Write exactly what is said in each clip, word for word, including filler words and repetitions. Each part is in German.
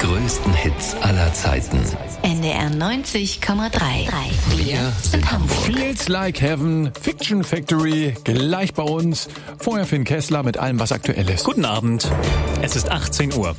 größten Hits aller Zeiten. N D R neunzig Komma drei. Wir sind Hamburg. Feels Like Heaven, Fiction Factory, gleich bei uns. Vorher Finn Kessler mit allem, was aktuell ist. Guten Abend, es ist achtzehn Uhr.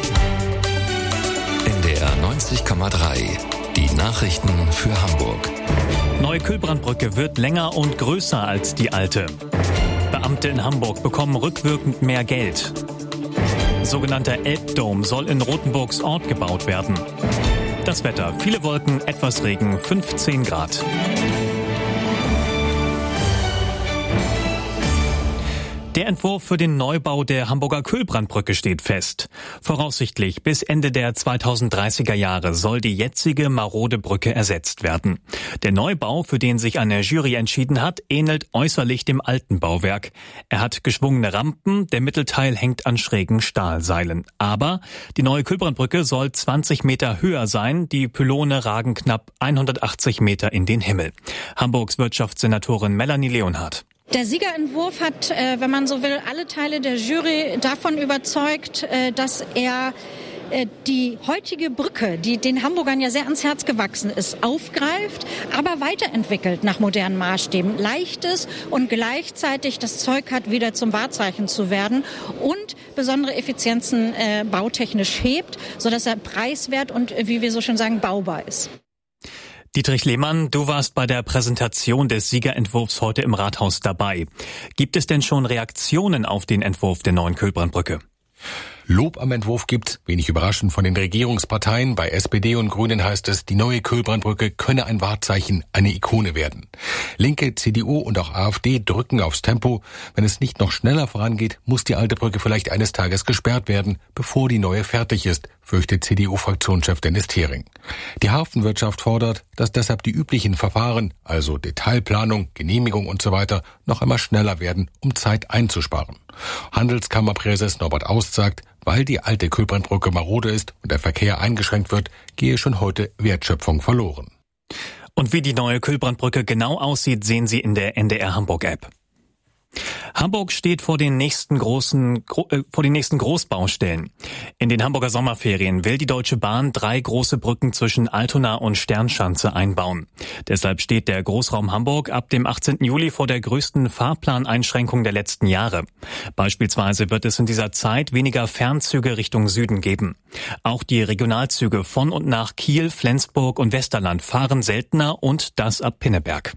N D R neunzig Komma drei. Die Nachrichten für Hamburg. Neue Kühlbrandbrücke wird länger und größer als die alte. Beamte in Hamburg bekommen rückwirkend mehr Geld. Sogenannter Elbdome soll in Rothenburgs Ort gebaut werden. Das Wetter, viele Wolken, etwas Regen, fünfzehn Grad. Der Entwurf für den Neubau der Hamburger Kühlbrandbrücke steht fest. Voraussichtlich bis Ende der zweitausenddreißiger Jahre soll die jetzige marode Brücke ersetzt werden. Der Neubau, für den sich eine Jury entschieden hat, ähnelt äußerlich dem alten Bauwerk. Er hat geschwungene Rampen, der Mittelteil hängt an schrägen Stahlseilen. Aber die neue Kühlbrandbrücke soll zwanzig Meter höher sein, die Pylone ragen knapp hundertachtzig Meter in den Himmel. Hamburgs Wirtschaftssenatorin Melanie Leonhardt. Der Siegerentwurf hat, äh, wenn man so will, alle Teile der Jury davon überzeugt, äh, dass er äh, die heutige Brücke, die den Hamburgern ja sehr ans Herz gewachsen ist, aufgreift, aber weiterentwickelt nach modernen Maßstäben. Leichtes und gleichzeitig das Zeug hat, wieder zum Wahrzeichen zu werden und besondere Effizienzen äh, bautechnisch hebt, sodass er preiswert und, äh, wie wir so schön sagen, baubar ist. Dietrich Lehmann, du warst bei der Präsentation des Siegerentwurfs heute im Rathaus dabei. Gibt es denn schon Reaktionen auf den Entwurf der neuen Kühlbrandbrücke? Lob am Entwurf gibt's, wenig überraschend von den Regierungsparteien. Bei S P D und Grünen heißt es, die neue Kühlbrandbrücke könne ein Wahrzeichen, eine Ikone werden. Linke, C D U und auch A f D drücken aufs Tempo. Wenn es nicht noch schneller vorangeht, muss die alte Brücke vielleicht eines Tages gesperrt werden, bevor die neue fertig ist, fürchtet C D U-Fraktionschef Dennis Thering. Die Hafenwirtschaft fordert, dass deshalb die üblichen Verfahren, also Detailplanung, Genehmigung und so weiter, noch einmal schneller werden, um Zeit einzusparen. Handelskammerpräses Norbert Aust sagt, weil die alte Kühlbrandbrücke marode ist und der Verkehr eingeschränkt wird, gehe schon heute Wertschöpfung verloren. Und wie die neue Kühlbrandbrücke genau aussieht, sehen Sie in der N D R Hamburg App. Hamburg steht vor den nächsten großen, gro- äh, vor den nächsten Großbaustellen. In den Hamburger Sommerferien will die Deutsche Bahn drei große Brücken zwischen Altona und Sternschanze einbauen. Deshalb steht der Großraum Hamburg ab dem achtzehnten Juli vor der größten Fahrplaneinschränkung der letzten Jahre. Beispielsweise wird es in dieser Zeit weniger Fernzüge Richtung Süden geben. Auch die Regionalzüge von und nach Kiel, Flensburg und Westerland fahren seltener und das ab Pinneberg.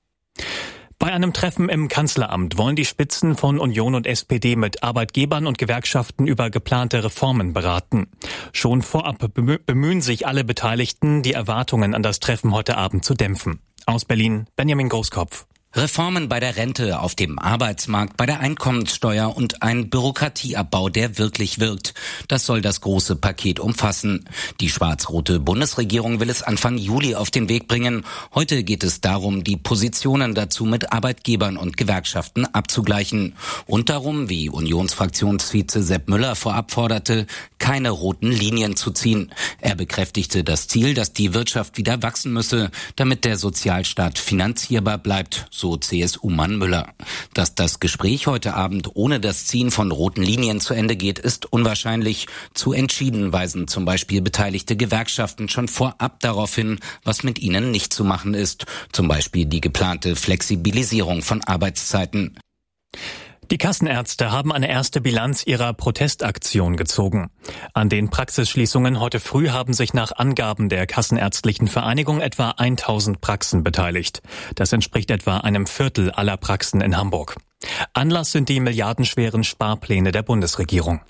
Bei einem Treffen im Kanzleramt wollen die Spitzen von Union und S P D mit Arbeitgebern und Gewerkschaften über geplante Reformen beraten. Schon vorab bemühen sich alle Beteiligten, die Erwartungen an das Treffen heute Abend zu dämpfen. Aus Berlin, Benjamin Großkopf. Reformen bei der Rente, auf dem Arbeitsmarkt, bei der Einkommenssteuer und ein Bürokratieabbau, der wirklich wirkt. Das soll das große Paket umfassen. Die schwarz-rote Bundesregierung will es Anfang Juli auf den Weg bringen. Heute geht es darum, die Positionen dazu mit Arbeitgebern und Gewerkschaften abzugleichen. Und darum, wie Unionsfraktionsvize Sepp Müller vorab forderte, keine roten Linien zu ziehen. Er bekräftigte das Ziel, dass die Wirtschaft wieder wachsen müsse, damit der Sozialstaat finanzierbar bleibt, so C S U-Mann Müller. Dass das Gespräch heute Abend ohne das Ziehen von roten Linien zu Ende geht, ist unwahrscheinlich. Zu entschieden weisen zum Beispiel beteiligte Gewerkschaften schon vorab darauf hin, was mit ihnen nicht zu machen ist. Zum Beispiel die geplante Flexibilisierung von Arbeitszeiten. Die Kassenärzte haben eine erste Bilanz ihrer Protestaktion gezogen. An den Praxisschließungen heute früh haben sich nach Angaben der Kassenärztlichen Vereinigung etwa tausend Praxen beteiligt. Das entspricht etwa einem Viertel aller Praxen in Hamburg. Anlass sind die milliardenschweren Sparpläne der Bundesregierung.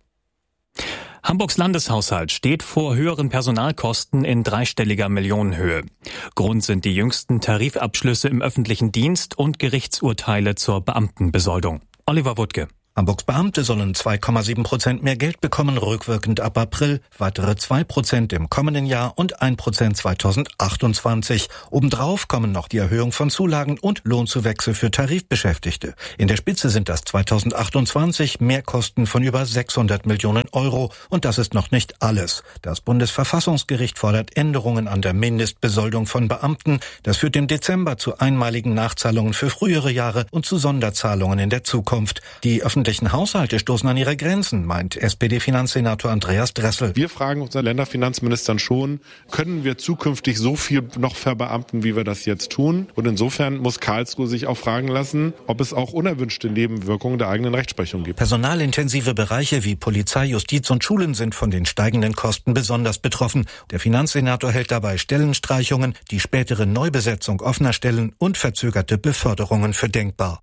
Hamburgs Landeshaushalt steht vor höheren Personalkosten in dreistelliger Millionenhöhe. Grund sind die jüngsten Tarifabschlüsse im öffentlichen Dienst und Gerichtsurteile zur Beamtenbesoldung. Oliver Wuttke. Hamburgs Beamte sollen zwei Komma sieben Prozent mehr Geld bekommen, rückwirkend ab April, weitere zwei Prozent im kommenden Jahr und ein Prozent zweitausendachtundzwanzig. Obendrauf kommen noch die Erhöhung von Zulagen und Lohnzuwächse für Tarifbeschäftigte. In der Spitze sind das zweitausendachtundzwanzig Mehrkosten von über sechshundert Millionen Euro. Und das ist noch nicht alles. Das Bundesverfassungsgericht fordert Änderungen an der Mindestbesoldung von Beamten. Das führt im Dezember zu einmaligen Nachzahlungen für frühere Jahre und zu Sonderzahlungen in der Zukunft. Die öffentliche öffentlichen Haushalte stoßen an ihre Grenzen, meint S P D-Finanzsenator Andreas Dressel. Wir fragen unseren Länderfinanzministern schon, können wir zukünftig so viel noch verbeamten, wie wir das jetzt tun? Und insofern muss Karlsruhe sich auch fragen lassen, ob es auch unerwünschte Nebenwirkungen der eigenen Rechtsprechung gibt. Personalintensive Bereiche wie Polizei, Justiz und Schulen sind von den steigenden Kosten besonders betroffen. Der Finanzsenator hält dabei Stellenstreichungen, die spätere Neubesetzung offener Stellen und verzögerte Beförderungen für denkbar.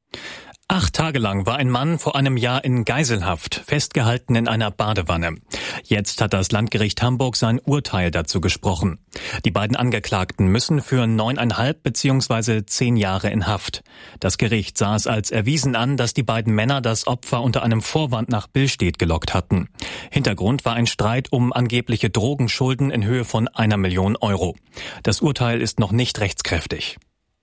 Acht Tage lang war ein Mann vor einem Jahr in Geiselhaft, festgehalten in einer Badewanne. Jetzt hat das Landgericht Hamburg sein Urteil dazu gesprochen. Die beiden Angeklagten müssen für neuneinhalb bzw. zehn Jahre in Haft. Das Gericht sah es als erwiesen an, dass die beiden Männer das Opfer unter einem Vorwand nach Billstedt gelockt hatten. Hintergrund war ein Streit um angebliche Drogenschulden in Höhe von einer Million Euro. Das Urteil ist noch nicht rechtskräftig.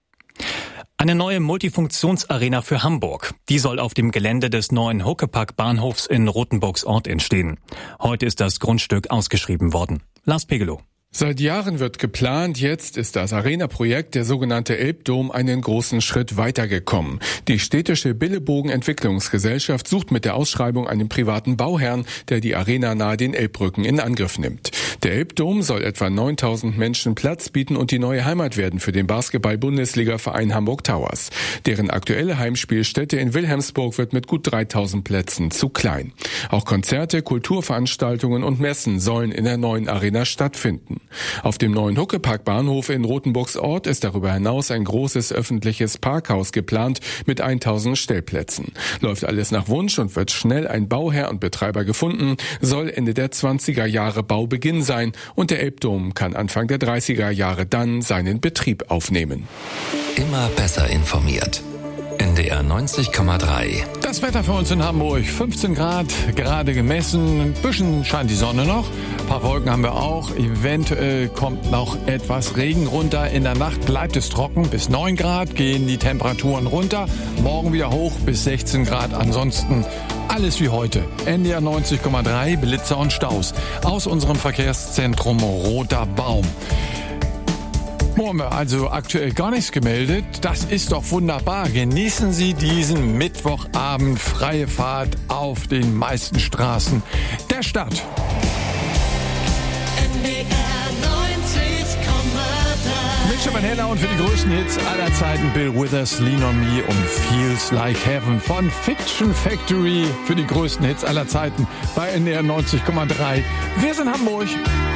Eine neue Multifunktionsarena für Hamburg. Die soll auf dem Gelände des neuen Huckepack-Bahnhofs in Rothenburgsort entstehen. Heute ist das Grundstück ausgeschrieben worden. Lars Pegelow. Seit Jahren wird geplant, jetzt ist das Arena-Projekt, der sogenannte Elbdom, einen großen Schritt weitergekommen. Die städtische Billebogen-Entwicklungsgesellschaft sucht mit der Ausschreibung einen privaten Bauherrn, der die Arena nahe den Elbbrücken in Angriff nimmt. Der Elbdom soll etwa neuntausend Menschen Platz bieten und die neue Heimat werden für den Basketball-Bundesliga-Verein Hamburg Towers. Deren aktuelle Heimspielstätte in Wilhelmsburg wird mit gut dreitausend Plätzen zu klein. Auch Konzerte, Kulturveranstaltungen und Messen sollen in der neuen Arena stattfinden. Auf dem neuen Huckepack-Bahnhof in Rothenburgsort ist darüber hinaus ein großes öffentliches Parkhaus geplant mit tausend Stellplätzen. Läuft alles nach Wunsch und wird schnell ein Bauherr und Betreiber gefunden, soll Ende der zwanziger Jahre Baubeginn sein und der Elbdom kann Anfang der dreißiger Jahre dann seinen Betrieb aufnehmen. Immer besser informiert. N D R neunzig Komma drei. Das Wetter für uns in Hamburg, fünfzehn Grad, gerade gemessen, ein bisschen scheint die Sonne noch, ein paar Wolken haben wir auch, eventuell kommt noch etwas Regen runter, in der Nacht bleibt es trocken, bis neun Grad gehen die Temperaturen runter, morgen wieder hoch bis sechzehn Grad, ansonsten alles wie heute. N D R neunzig Komma drei, Blitzer und Staus aus unserem Verkehrszentrum Roter Baum. Haben wir also aktuell gar nichts gemeldet. Das ist doch wunderbar. Genießen Sie diesen Mittwochabend freie Fahrt auf den meisten Straßen der Stadt. N D R neunzig Komma drei. Mit Stefan Heller und für die größten Hits aller Zeiten Bill Withers, Lean on Me und Feels Like Heaven von Fiction Factory für die größten Hits aller Zeiten bei N D R neunzig Komma drei. Wir sind Hamburg.